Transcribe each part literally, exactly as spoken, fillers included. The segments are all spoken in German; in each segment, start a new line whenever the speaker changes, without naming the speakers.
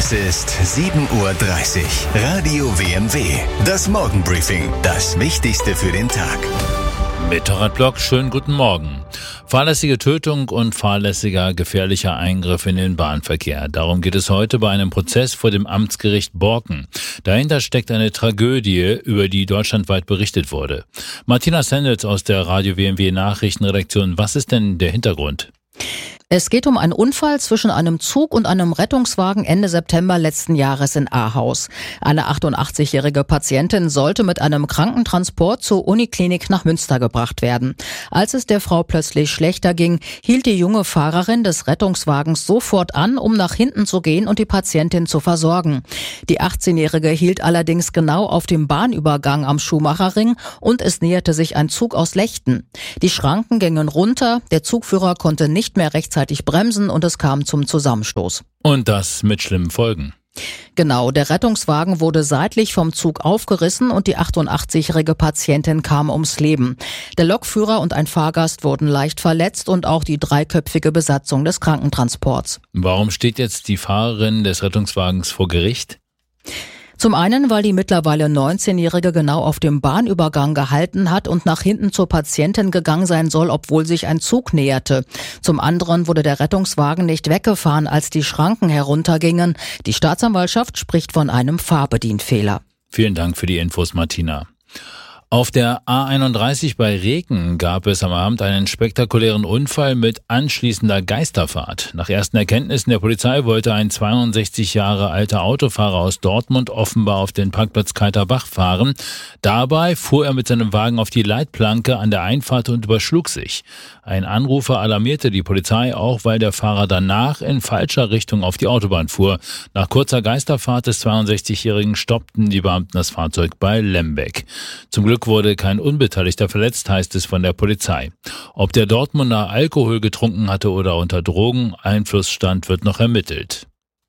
Es ist sieben Uhr dreißig. Radio W M W. Das Morgenbriefing. Das Wichtigste für den Tag.
Mit Torrad Block, schönen guten Morgen. Fahrlässige Tötung und fahrlässiger gefährlicher Eingriff in den Bahnverkehr. Darum geht es heute bei einem Prozess vor dem Amtsgericht Borken. Dahinter steckt eine Tragödie, über die deutschlandweit berichtet wurde. Martina Sendels aus der Radio W M W Nachrichtenredaktion. Was ist denn der Hintergrund?
Es geht um einen Unfall zwischen einem Zug und einem Rettungswagen Ende September letzten Jahres in Ahaus. Eine achtundachtzigjährige Patientin sollte mit einem Krankentransport zur Uniklinik nach Münster gebracht werden. Als es der Frau plötzlich schlechter ging, hielt die junge Fahrerin des Rettungswagens sofort an, um nach hinten zu gehen und die Patientin zu versorgen. Die achtzehnjährige hielt allerdings genau auf dem Bahnübergang am Schumacherring und es näherte sich ein Zug aus Lechten. Die Schranken gingen runter, der Zugführer konnte nicht mehr rechtzeitig bremsen und es kam zum Zusammenstoß.
Und das mit schlimmen Folgen.
Genau, der Rettungswagen wurde seitlich vom Zug aufgerissen und die achtundachtzigjährige Patientin kam ums Leben. Der Lokführer und ein Fahrgast wurden leicht verletzt und auch die dreiköpfige Besatzung des Krankentransports.
Warum steht jetzt die Fahrerin des Rettungswagens vor Gericht?
Zum einen, weil die mittlerweile neunzehnjährige genau auf dem Bahnübergang gehalten hat und nach hinten zur Patientin gegangen sein soll, obwohl sich ein Zug näherte. Zum anderen wurde der Rettungswagen nicht weggefahren, als die Schranken heruntergingen. Die Staatsanwaltschaft spricht von einem Fahrbedienfehler.
Vielen Dank für die Infos, Martina. Auf der A einunddreißig bei Reken gab es am Abend einen spektakulären Unfall mit anschließender Geisterfahrt. Nach ersten Erkenntnissen der Polizei wollte ein zweiundsechzig Jahre alter Autofahrer aus Dortmund offenbar auf den Parkplatz Kalterbach fahren. Dabei fuhr er mit seinem Wagen auf die Leitplanke an der Einfahrt und überschlug sich. Ein Anrufer alarmierte die Polizei auch, weil der Fahrer danach in falscher Richtung auf die Autobahn fuhr. Nach kurzer Geisterfahrt des zweiundsechzigjährigen stoppten die Beamten das Fahrzeug bei Lembeck. Zum Glück wurde kein Unbeteiligter verletzt, heißt es von der Polizei. Ob der Dortmunder Alkohol getrunken hatte oder unter Drogeneinfluss stand, wird noch ermittelt.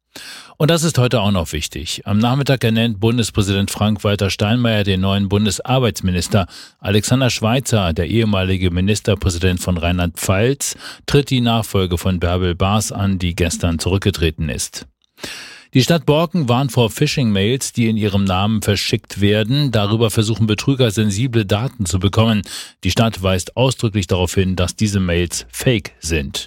Und das ist heute auch noch wichtig. Am Nachmittag ernennt Bundespräsident Frank-Walter Steinmeier den neuen Bundesarbeitsminister. Alexander Schweitzer, der ehemalige Ministerpräsident von Rheinland-Pfalz, tritt die Nachfolge von Bärbel Baas an, die gestern zurückgetreten ist. Die Stadt Borken warnt vor Phishing-Mails, die in ihrem Namen verschickt werden. Darüber versuchen Betrüger, sensible Daten zu bekommen. Die Stadt weist ausdrücklich darauf hin, dass diese Mails fake sind.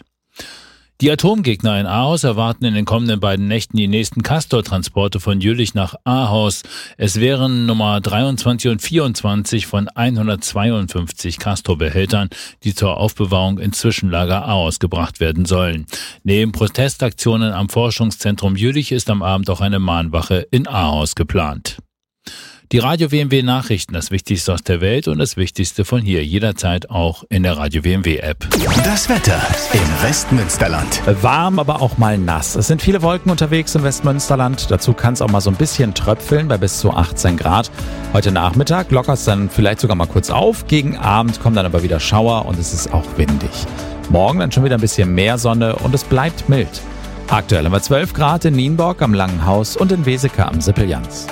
Die Atomgegner in Ahaus erwarten in den kommenden beiden Nächten die nächsten Castor-Transporte von Jülich nach Ahaus. Es wären Nummer dreiundzwanzig und vierundzwanzig von hundertzweiundfünfzig Castor-Behältern, die zur Aufbewahrung in Zwischenlager Ahaus gebracht werden sollen. Neben Protestaktionen am Forschungszentrum Jülich ist am Abend auch eine Mahnwache in Ahaus geplant. Die Radio W M W Nachrichten, das Wichtigste aus der Welt und das Wichtigste von hier, jederzeit auch in der Radio W M W App.
Das Wetter im Westmünsterland.
Warm, aber auch mal nass. Es sind viele Wolken unterwegs im Westmünsterland. Dazu kann es auch mal so ein bisschen tröpfeln bei bis zu achtzehn Grad. Heute Nachmittag lockert es dann vielleicht sogar mal kurz auf. Gegen Abend kommen dann aber wieder Schauer und es ist auch windig. Morgen dann schon wieder ein bisschen mehr Sonne und es bleibt mild. Aktuell haben wir zwölf Grad in Nienburg am Langen Haus und in Weseke am Sippel-Jans.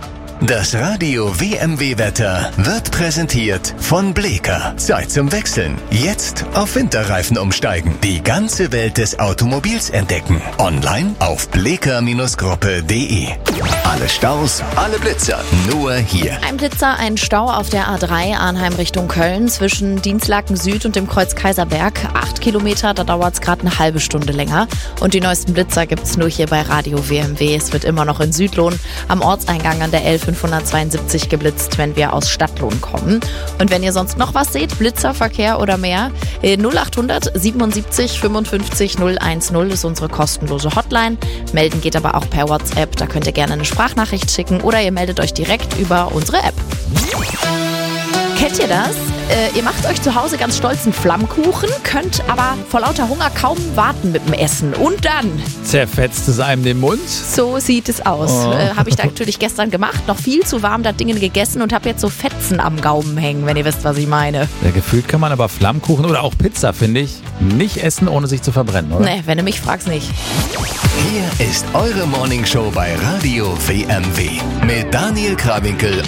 Das Radio W M W-Wetter wird präsentiert von Bleker. Zeit zum Wechseln. Jetzt auf Winterreifen umsteigen. Die ganze Welt des Automobils entdecken. Online auf bleker Gruppe punkt de. Alle Staus, alle Blitzer, nur hier.
Ein Blitzer, ein Stau auf der A drei Arnheim Richtung Köln zwischen Dienstlaken Süd und dem Kreuz Kaiserberg. Acht Kilometer, da dauert es gerade eine halbe Stunde länger. Und die neuesten Blitzer gibt es nur hier bei Radio W M W. Es wird immer noch in Südlohn am Ortseingang an der L fünfhundertzweiundsiebzig geblitzt, wenn wir aus Stadtlohn kommen. Und wenn ihr sonst noch was seht, Blitzerverkehr oder mehr, null achthundert siebenundsiebzig fünfundfünfzig null eins null ist unsere kostenlose Hotline. Melden geht aber auch per WhatsApp, da könnt ihr gerne eine Sprachnachricht schicken oder ihr meldet euch direkt über unsere App. Kennt ihr das? Äh, ihr macht euch zu Hause ganz stolzen Flammkuchen, könnt aber vor lauter Hunger kaum warten mit dem Essen. Und dann
zerfetzt es einem den Mund?
So sieht es aus.
Oh.
Äh, habe ich da natürlich gestern gemacht. Noch viel zu warm das Ding gegessen und habe jetzt so Fetzen am Gaumen hängen, wenn ihr wisst, was ich meine.
Ja, gefühlt kann man aber Flammkuchen oder auch Pizza, finde ich, nicht essen, ohne sich zu verbrennen, oder?
Nee, wenn du mich fragst, nicht.
Hier ist eure Morningshow bei Radio W M W mit Daniel Krawinkel